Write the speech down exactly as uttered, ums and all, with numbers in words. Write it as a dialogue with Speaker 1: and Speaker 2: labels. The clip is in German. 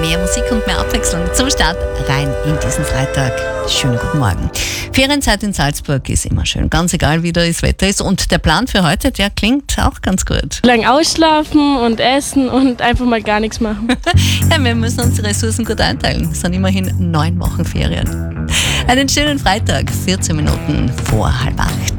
Speaker 1: mehr Musik und mehr Abwechslung zum Start rein in diesen Freitag. Schönen guten Morgen. Ferienzeit in Salzburg ist immer schön, ganz egal wie das Wetter ist. Und der Plan für heute, der klingt auch ganz gut.
Speaker 2: Lang ausschlafen und essen und einfach mal gar nichts machen.
Speaker 1: Ja, wir müssen unsere Ressourcen gut einteilen. Es sind immerhin neun Wochen Ferien. Einen schönen Freitag, vierzehn Minuten vor halb acht.